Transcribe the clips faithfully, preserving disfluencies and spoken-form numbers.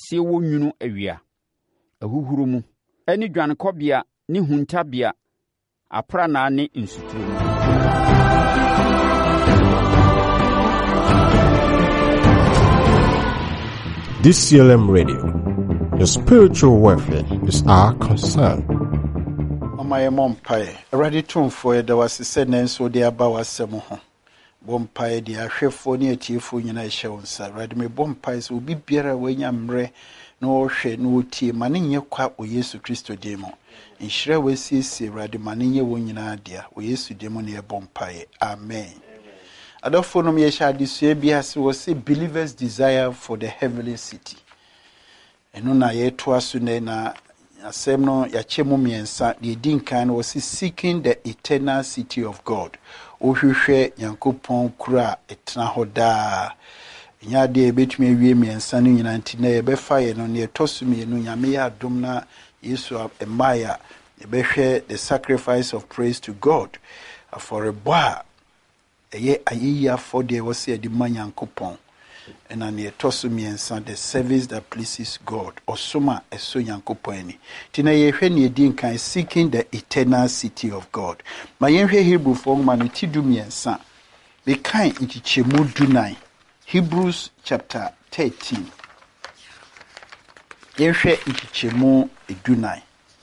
asie wɔ nwunu awia ahuhuru mu ɛne dwanekɔbea ne huntabea aprana ne nsuturo mu. D C L M Radio, your spiritual welfare is our concern. Mama ye mompae, ready to for ye da wasese nenso de aba wasem ho. Bompae de ahwefo ne atiefo nyina ehye wonsa. Ready me bompae so obi biara wanya mre na ohwe na otie mane nye kwa o Yesu Kristo demo. Nhire wasiesie ready mane nye won nyina dia o Yesu demo ne bompae. Amen. Adofo no me sha disue bia se wo se believers desire for the heavenly city. Eno na ye to aso ne na asem no ya chemu miensa de din kan wo se seeking the eternal city of God. Ohwehwe Yankopon kura etna hoda. Nya de betumi awie miensa no nyina nti na ye befa ye no ne tosu me no nyame ya adom na Yesu emaya ye behwe the sacrifice of praise to God for a boy. Eye ayiya for the was said the man Yankopon and an etosu miensa the service that pleases God or soma eso Yankopon. Tina ye hwe din kan seeking the eternal city of God. My yenhwe Hebrew for man ti du miensa. Be kan inti chemu dunai. Hebrews chapter thirteen. Yenhwe inti chemu dunai.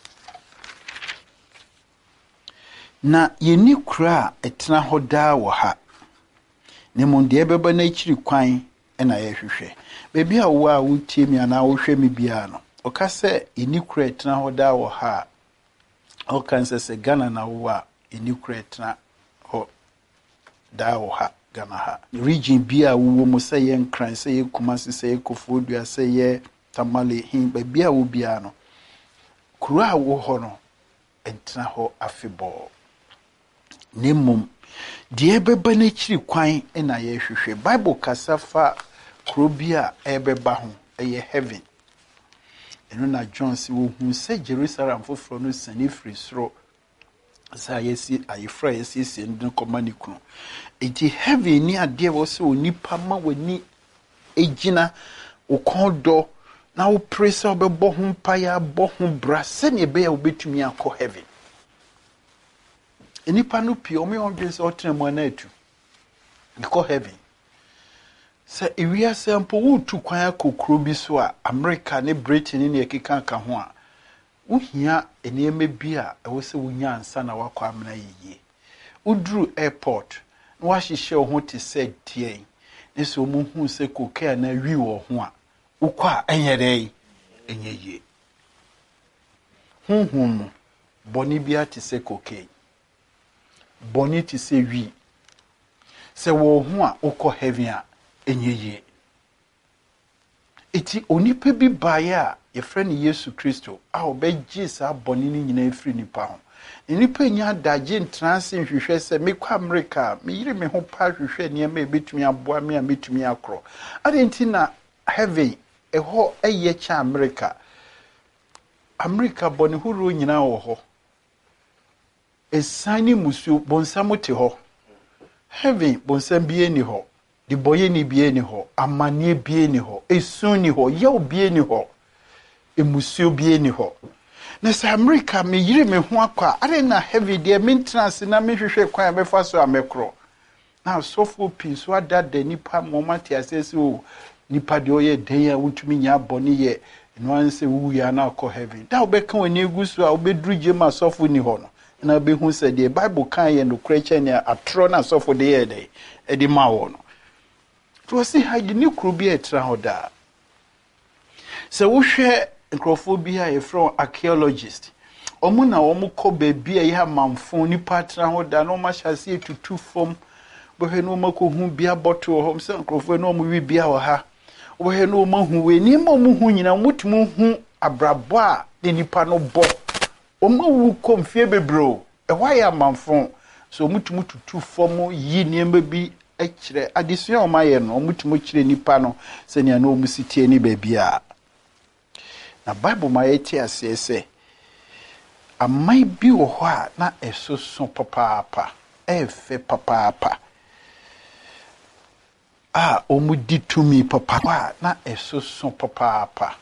Na yeni kura etna hoda wo ha ne monde beba na chiri kwan na ye hwehwe bebi a wo a wutie mi ana wo hwe mi bia no o ka se eni kura etna hoda wo ha o kan se se Ghana na wo a eni kura etna ho da wo ha Ghana ha region bia wo mo se ye nkran se ye Kumasi se ye Kofodua se ye Tamale hin bebi a wo bia no kura wo ho no etna ho afebo Nimum die beba na chiri kwan na ye hwehwe Bible kasafa krobia ebeba ho eye heaven eno na John si wo hu se Jerusalem foforo no sani free soro sa yesi ayefra yesi si ndin komani kunu eti heaven ni ade wo se onipa ma wani egina ukondo na wo presa obebo ho mpaya bo ho bra se ne be ya obetumi akọ heaven. Enipa no pie omi ondwe se otremu na atu go heaven se ewia sample wo tu kwan akokro bi so a America ne Britain ne ekeka ka ho a wo hia eneme bi a ewo se wonya ansa na wakọ amena yiye udru airport na wa hihye ho te se tie ne se omu hu se kokaa na wi wo ho a ukọ a enyere enyeye hunhun boni bi a te se kokaa boni ti se wi se wo ho a ukọ heaven a enyeye eti onipa bi bae a ye friend Yesu Kristo a obegye sa boni ni nyina efiri nipa ho nipa nya daje ntrance nhwehwe se mekwa America me yire me ho pa hwehwe ne ma ebetumi aboa me a metumi akro adenti na heaven eho eye cha America America boni huru nyina wo ho esani musu bonsam te ho heaven bonsam bie ni ho di boye ni bie ni ho amane bie ni ho esun ni ho ye bie ni ho emusu bie ni ho na sa America me yire me ho akwa are na heaven de maintenance na me hwehwe kwan be fa so amekro na so for peace so that the nipa moment asese o nipa de oye den ya wutumi nya boni ye no anse wu ya na akọ heaven da obeka wani egusu a obedru jema so for ni ho no na be hu se the Bible kan ye no kreche ne atro na so for de ye de e di ma wo no to see ha di ni kru bi etra ho da se wo hwe nkrofobia ye from archaeologist omu na omu ko be bia ye amamfo ni patra ho da no ma hyase etutu fom bo he no mako hu bia bottle ho se nkrofo no mu wi bia wo ha wo he no ma hu we ni ma mu hu nyina mutumu hu abrabo a de nipa no bo omu wu komfie bebro e wa ya amamfo so mutumu tutu fom yi niema bi ekire adesua o ma ye no mutumu kire nipa no se ne na omu sitie ni ba bia na Bible ma yeti asese amai bi wo ho a na esoso papaapa efe papaapa a omudi tumi papaapa na esoso papaapa